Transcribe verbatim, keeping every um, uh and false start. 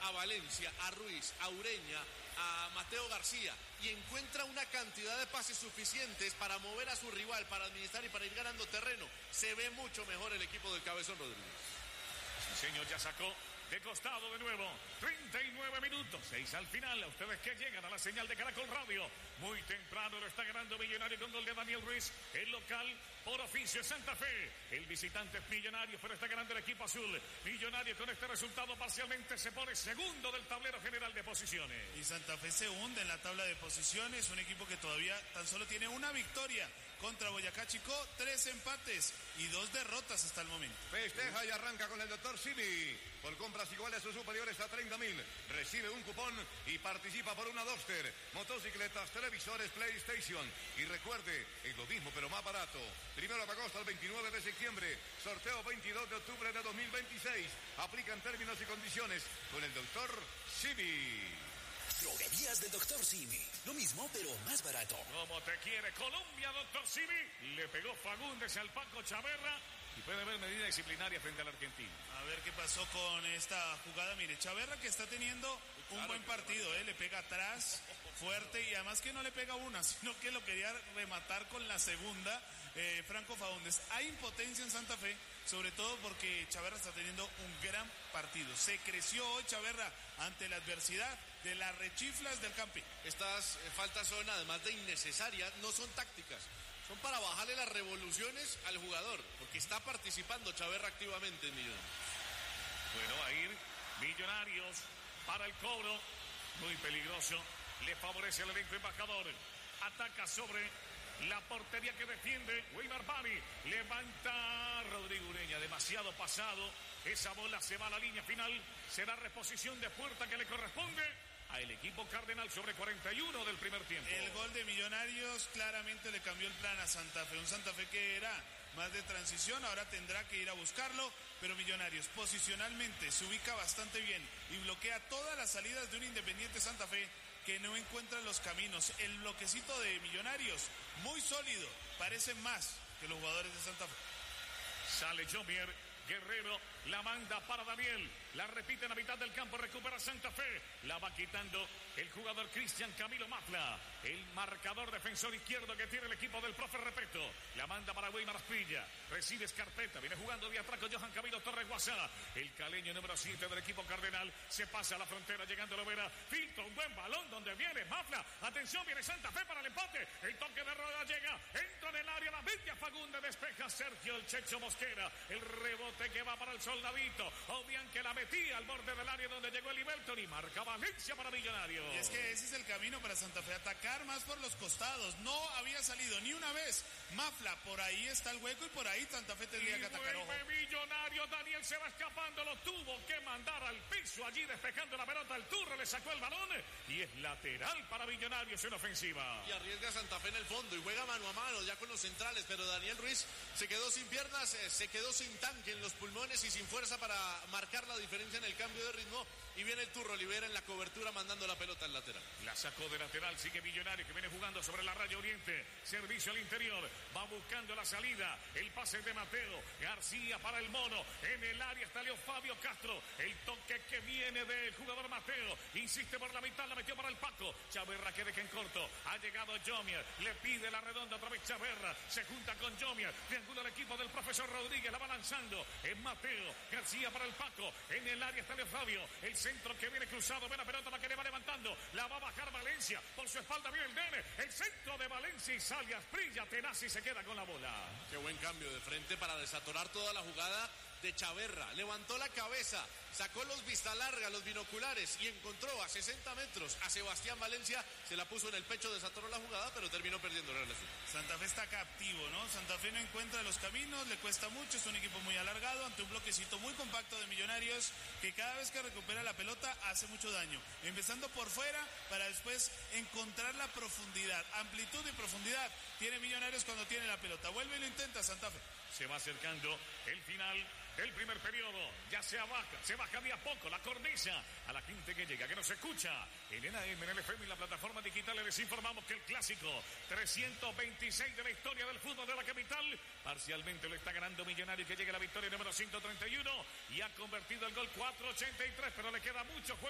a Valencia, a Ruiz, a Ureña, a Mateo García y encuentra una cantidad de pases suficientes para mover a su rival, para administrar y para ir ganando terreno, se ve mucho mejor el equipo del Cabezón Rodríguez. Sí, señor, ya sacó de costado de nuevo, treinta y nueve minutos, seis al final. A ustedes que llegan a la señal de Caracol Radio, muy temprano lo está ganando Millonario con gol de Daniel Ruiz. El local por oficio Santa Fe, el visitante es Millonario, pero está ganando el equipo azul. Millonario con este resultado parcialmente se pone segundo del tablero general de posiciones. Y Santa Fe se hunde en la tabla de posiciones, un equipo que todavía tan solo tiene una victoria contra Boyacá Chicó, tres empates y dos derrotas hasta el momento. Festeja y arranca con el doctor Simi. Por compras iguales o superiores a treinta mil, recibe un cupón y participa por una Duster, motocicletas, televisores, PlayStation. Y recuerde, es lo mismo pero más barato. Primero de agosto al veintinueve de septiembre, sorteo veintidós de octubre de dos mil veintiséis. Aplican términos y condiciones con el doctor Simi. Droguerías del doctor Simi. Lo mismo, pero más barato. Como te quiere Colombia, doctor Simi. Le pegó Fagundes al Paco Chaverra y puede haber medida disciplinaria frente al argentino. A ver qué pasó con esta jugada. Mire, Chaverra que está teniendo un claro, buen partido, ¿eh? Le pega atrás, fuerte, y además que no le pega una, sino que lo quería rematar con la segunda, eh, Franco Fagundes. Hay impotencia en Santa Fe, sobre todo porque Chaverra está teniendo un gran partido. Se creció hoy Chaverra ante la adversidad de las rechiflas del Campi. Estas eh, faltas son, además de innecesarias, no son tácticas. Son para bajarle las revoluciones al jugador, porque está participando Chaverra activamente en Millonarios. Bueno, a ir Millonarios para el cobro, muy peligroso, le favorece al elenco embajador, ataca sobre la portería que defiende Wilmar Bani, levanta Rodrigo Ureña, demasiado pasado, esa bola se va a la línea final, será reposición de puerta que le corresponde al equipo cardenal sobre cuarenta y uno del primer tiempo. El gol de Millonarios claramente le cambió el plan a Santa Fe, un Santa Fe que era más de transición, ahora tendrá que ir a buscarlo, pero Millonarios posicionalmente se ubica bastante bien y bloquea todas las salidas de un Independiente Santa Fe que no encuentra los caminos. El bloquecito de Millonarios, muy sólido, parece más que los jugadores de Santa Fe. Sale Jomier, Guerrero la manda para Daniel, la repite en la mitad del campo, recupera Santa Fe, la va quitando el jugador Cristian Camilo Mafla, el marcador defensor izquierdo que tiene el equipo del profe Repeto, la manda para Weimar Aspilla, recibe Escarpeta, viene jugando vía atrás con Johan Camilo Torres Guasá, el caleño número siete del equipo cardenal, se pasa a la frontera llegando a Lovera, filtra un buen balón donde viene Mafla, atención, viene Santa Fe para el empate, el toque de rueda llega, entra en el área, la media Fagundes, despeja Sergio el Checho Mosquera, el rebote que va para el Soldadito, obvian que la metía al borde del área donde llegó el Liberton y marca Valencia para Millonarios. Y es que ese es el camino para Santa Fe, atacar más por los costados, no había salido ni una vez Mafla, por ahí está el hueco y por ahí Santa Fe tendría y que atacar. Ojo. Millonarios, Daniel se va escapando, lo tuvo que mandar al piso, allí despejando la pelota, el Turro le sacó el balón y es lateral para Millonarios en ofensiva. Y arriesga a Santa Fe en el fondo y juega mano a mano ya con los centrales, pero Daniel Ruiz se quedó sin piernas, se quedó sin tanque en los pulmones y sin fuerza para marcar la diferencia en el cambio de ritmo, y viene el Turro Olivera en la cobertura mandando la pelota al lateral. La sacó de lateral, sigue Millonarios que viene jugando sobre la raya oriente, servicio al interior, va buscando la salida, el pase de Mateo García para el Mono, en el área está Leo Fabio Castro, el toque que viene del jugador Mateo, insiste por la mitad, la metió para el Paco, Chaverra que deja en corto, ha llegado Jomier, le pide la redonda otra vez Chaverra, se junta con Jomier, triangula el equipo del profesor Rodríguez, la va lanzando, es Mateo García para el Paco, en el área está Leo Fabio, el centro que viene cruzado, ve la pelota, la que le va levantando, la va a bajar Valencia, por su espalda viene el Nene, el centro de Valencia y sale Asprilla, tenaz y se queda con la bola. Qué buen cambio de frente para desatorar toda la jugada de Chaverra, levantó la cabeza, sacó los vista larga, los binoculares y encontró a sesenta metros a Sebastián Valencia, se la puso en el pecho, desatoró la jugada, pero terminó perdiendo la relación. Santa Fe está captivo, ¿no? Santa Fe no encuentra los caminos, le cuesta mucho, es un equipo muy alargado ante un bloquecito muy compacto de Millonarios que cada vez que recupera la pelota hace mucho daño, empezando por fuera para después encontrar la profundidad, amplitud y profundidad tiene Millonarios cuando tiene la pelota, vuelve y lo intenta Santa Fe. Se va acercando el final del primer periodo, ya se baja, se baja de a poco la cornisa a la gente que llega, que nos escucha en N A M, en el F M y la plataforma digital. Les informamos que el clásico trescientos veintiséis de la historia del fútbol de la capital parcialmente lo está ganando Millonarios, que llega a la victoria número ciento treinta y uno y ha convertido el gol cuatrocientos ochenta y tres, pero le queda mucho juego.